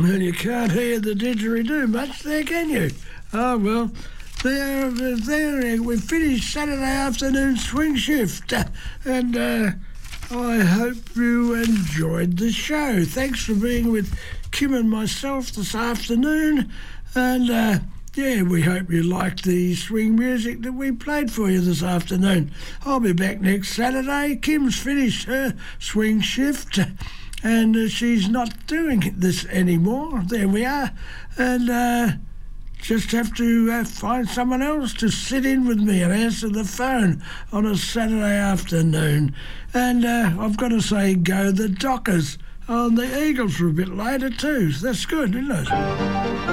Well, you can't hear the didgeridoo much there, can you? Oh, well, there, we finished Saturday afternoon swing shift, and I hope you enjoyed the show. Thanks for being with Kim and myself this afternoon, and we hope you liked the swing music that we played for you this afternoon. I'll be back next Saturday. Kim's finished her swing shift, and she's not doing this anymore. There we are, and just have to find someone else to sit in with me and answer the phone on a Saturday afternoon. And I've got to say, go the Dockers. Oh, and the Eagles were a bit later too. That's good, isn't it?